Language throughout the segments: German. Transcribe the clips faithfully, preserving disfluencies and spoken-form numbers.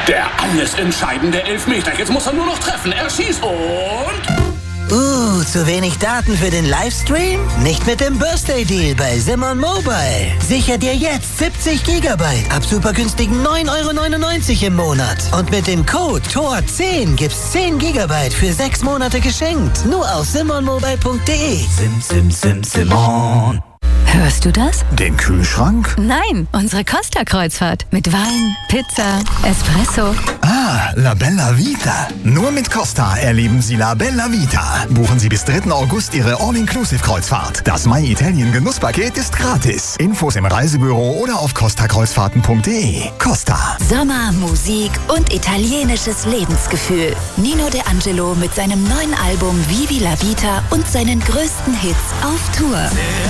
Der alles entscheidende Elfmeter. Jetzt muss er nur noch treffen. Er schießt und... Uh, zu wenig Daten für den Livestream? Nicht mit dem Birthday Deal bei Simon Mobile. Sicher dir jetzt siebzig Gigabyte ab super günstigen neun Euro neunundneunzig im Monat. Und mit dem Code T O R zehn gibt's zehn Gigabyte für sechs Monate geschenkt. Nur auf simon mobile punkt de. Sim, sim, sim, Simon. Hörst du das? Den Kühlschrank? Nein, unsere Costa-Kreuzfahrt. Mit Wein, Pizza, Espresso. Ah, La Bella Vita. Nur mit Costa erleben Sie La Bella Vita. Buchen Sie bis dritten August Ihre All-Inclusive-Kreuzfahrt. Das My Italien Genusspaket ist gratis. Infos im Reisebüro oder auf costa kreuzfahrten punkt de. Costa. Sommer, Musik und italienisches Lebensgefühl. Nino De Angelo mit seinem neuen Album Vivi la Vita und seinen größten Hits auf Tour.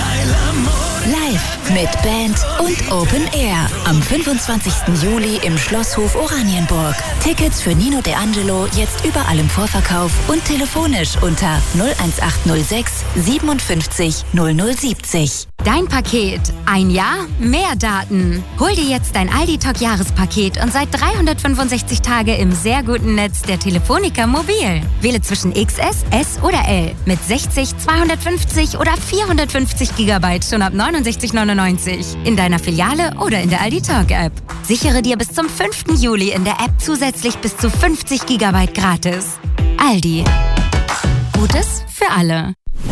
Live mit Band und Open Air am fünfundzwanzigsten Juli im Schlosshof Oranienburg. Tickets für Nino De Angelo jetzt überall im Vorverkauf und telefonisch unter null eins acht null sechs siebenundfünfzig null null siebzig. Dein Paket. Ein Jahr, mehr Daten. Hol dir jetzt dein Aldi-Talk-Jahrespaket und seit dreihundertfünfundsechzig Tage im sehr guten Netz der Telefonica Mobil. Wähle zwischen X S, S oder L mit sechzig, zweihundertfünfzig oder vierhundertfünfzig Gigabyte schon ab neunundsechzig neunundneunzig. In deiner Filiale oder in der Aldi-Talk-App. Sichere dir bis zum fünften Juli in der App zusätzlich bis zu fünfzig Gigabyte gratis. Aldi. Gutes für alle.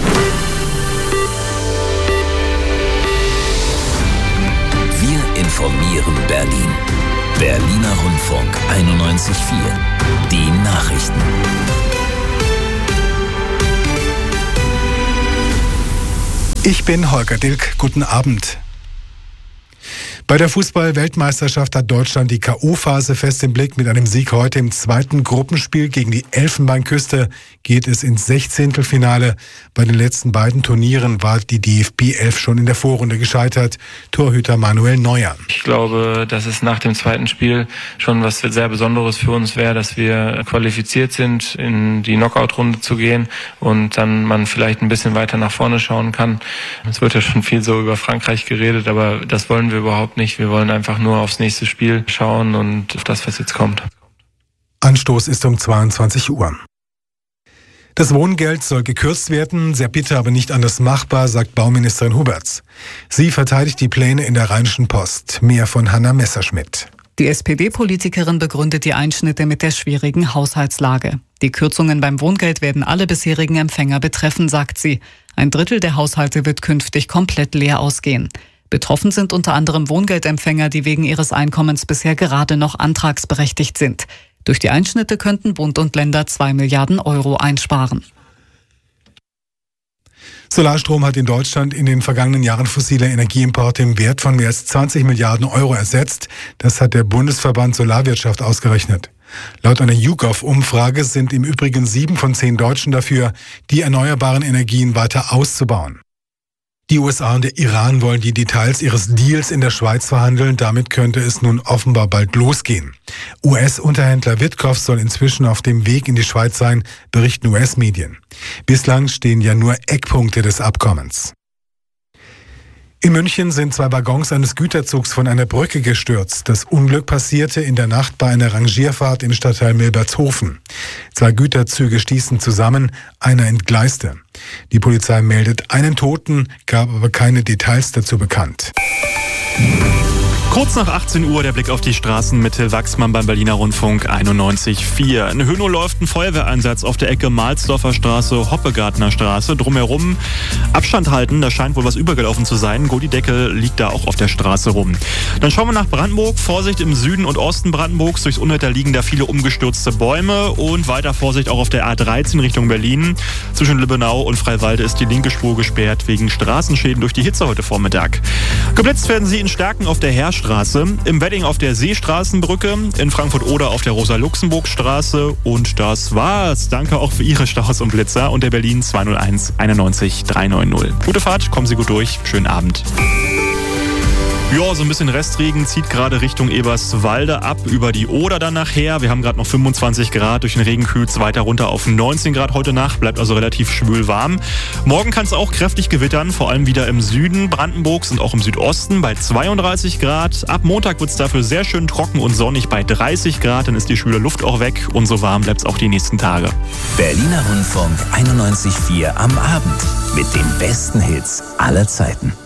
Wir informieren Berlin. Berliner Rundfunk einundneunzig Komma vier. Die Nachrichten. Ich bin Holger Dilk. Guten Abend. Bei der Fußball-Weltmeisterschaft hat Deutschland die K O-Phase fest im Blick. Mit einem Sieg heute im zweiten Gruppenspiel gegen die Elfenbeinküste geht es ins Sechzehntelfinale. Bei den letzten beiden Turnieren war die D F B elf schon in der Vorrunde gescheitert. Torhüter Manuel Neuer. Ich glaube, dass es nach dem zweiten Spiel schon was sehr Besonderes für uns wäre, dass wir qualifiziert sind, in die Knockout-Runde zu gehen und dann man vielleicht ein bisschen weiter nach vorne schauen kann. Es wird ja schon viel so über Frankreich geredet, aber das wollen wir überhaupt nicht. Wir wollen einfach nur aufs nächste Spiel schauen und auf das, was jetzt kommt. Anstoß ist um zweiundzwanzig Uhr. Das Wohngeld soll gekürzt werden, sehr bitter, aber nicht anders machbar, sagt Bauministerin Huberts. Sie verteidigt die Pläne in der Rheinischen Post. Mehr von Hanna Messerschmidt. Die S P D-Politikerin begründet die Einschnitte mit der schwierigen Haushaltslage. Die Kürzungen beim Wohngeld werden alle bisherigen Empfänger betreffen, sagt sie. Ein Drittel der Haushalte wird künftig komplett leer ausgehen. Betroffen sind unter anderem Wohngeldempfänger, die wegen ihres Einkommens bisher gerade noch antragsberechtigt sind. Durch die Einschnitte könnten Bund und Länder zwei Milliarden Euro einsparen. Solarstrom hat in Deutschland in den vergangenen Jahren fossile Energieimporte im Wert von mehr als zwanzig Milliarden Euro ersetzt. Das hat der Bundesverband Solarwirtschaft ausgerechnet. Laut einer YouGov-Umfrage sind im Übrigen sieben von zehn Deutschen dafür, die erneuerbaren Energien weiter auszubauen. Die U S A und der Iran wollen die Details ihres Deals in der Schweiz verhandeln. Damit könnte es nun offenbar bald losgehen. U S-Unterhändler Witkoff soll inzwischen auf dem Weg in die Schweiz sein, berichten U S-Medien. Bislang stehen ja nur Eckpunkte des Abkommens. In München sind zwei Waggons eines Güterzugs von einer Brücke gestürzt. Das Unglück passierte in der Nacht bei einer Rangierfahrt im Stadtteil Milbertshofen. Zwei Güterzüge stießen zusammen, einer entgleiste. Die Polizei meldet einen Toten, gab aber keine Details dazu bekannt. Kurz nach achtzehn Uhr der Blick auf die Straßenmitte Wachsmann beim Berliner Rundfunk einundneunzig Komma vier. In Hönow läuft ein Feuerwehreinsatz auf der Ecke Mahlsdorfer Straße, Hoppegartner Straße. Drumherum Abstand halten, da scheint wohl was übergelaufen zu sein. Gullideckel liegt da auch auf der Straße rum. Dann schauen wir nach Brandenburg. Vorsicht im Süden und Osten Brandenburgs. Durchs Unwetter liegen da viele umgestürzte Bäume. Und weiter Vorsicht auch auf der A dreizehn Richtung Berlin. Zwischen Lübbenau und Freiwalde ist die linke Spur gesperrt wegen Straßenschäden durch die Hitze heute Vormittag. Geblitzt werden sie in Stärken auf der Heerstraße. Im Wedding auf der Seestraßenbrücke, in Frankfurt-Oder auf der Rosa-Luxemburg-Straße und das war's. Danke auch für Ihre Staus und Blitzer und der Berlin zwei null eins einundneunzig drei neun null. Gute Fahrt, kommen Sie gut durch, schönen Abend. Ja, so ein bisschen Restregen zieht gerade Richtung Eberswalde ab, über die Oder dann nachher. Wir haben gerade noch fünfundzwanzig Grad, durch den Regen kühlt es weiter runter auf neunzehn Grad heute Nacht, bleibt also relativ schwül warm. Morgen kann es auch kräftig gewittern, vor allem wieder im Süden Brandenburgs und auch im Südosten bei zweiunddreißig Grad. Ab Montag wird es dafür sehr schön trocken und sonnig bei dreißig Grad, dann ist die schwüle Luft auch weg und so warm bleibt es auch die nächsten Tage. Berliner Rundfunk einundneunzig Komma vier am Abend mit den besten Hits aller Zeiten.